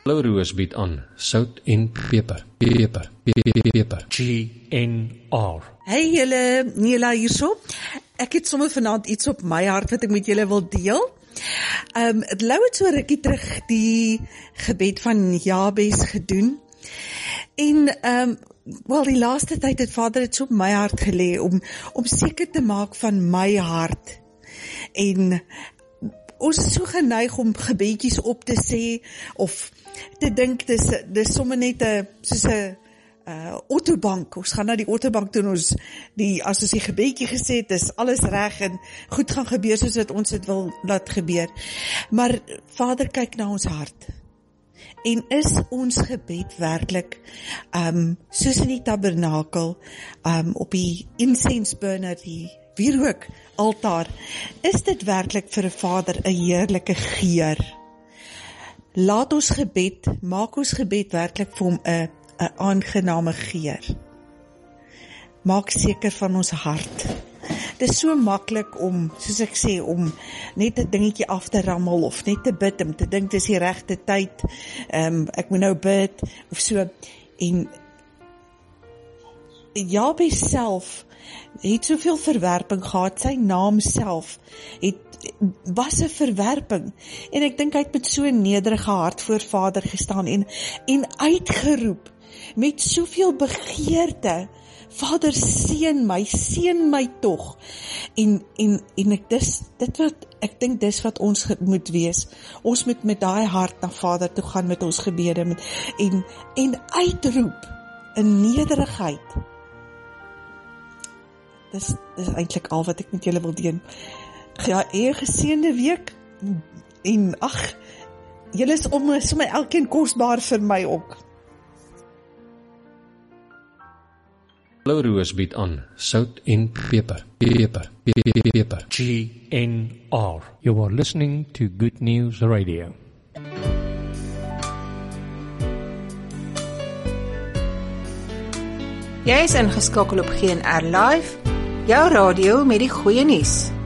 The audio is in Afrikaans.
Blou Roos bied aan sout en peper. Peper. GNR. Hey julle, Nela hierso. Ek het sommer vanaand iets op my hart wat ek met julle wil deel. Lou het so rukkie terug die gebed van Jabes gedoen. En die laaste tyd het Vader het so op my hart gelê om seker te maak van my hart. En ons is so geneig om gebedjies op te sê of te dink dis sommer net soos 'n autobank. Ons gaan na die autobank toe en as ons die gebedjie gesê het, is alles reg en goed gaan gebeur soos wat ons dit wil laat gebeur. Maar Vader kyk na ons hart. En is ons gebed werklik soos in die tabernakel op die incense burner, die wierook altaar, is dit werklik vir 'n Vader 'n heerlike geur? Maak ons gebed werklik vir hom 'n aangename geur. Maak seker van ons hart. Dit is so maklik om, soos ek sê, om net 'n dingetjie af te rammel of net te bid, om te dink dis die regte tyd, ek moet nou bid, of so. En Jabes self het soveel verwerping gehad, sy naam self was 'n verwerping, en ek dink hy het met so 'n nederige hart voor Vader gestaan en uitgeroep met soveel begeerte, Vader, seën my tog. En ek dink dis wat ons moet wees. Ons moet met daai hart na Vader toe gaan met ons gebede en uitroep in nederigheid. Dis eintlik al wat ek met julle wil deel. Ja, 'n geseënde week, en julle is sommer elkeen kosbaar vir my ook. Blou Roos bied aan sout en peper. GNR. You are listening to Good News Radio. Jy is ingeskakel op GNR Live, jou radio met die goeie nuus.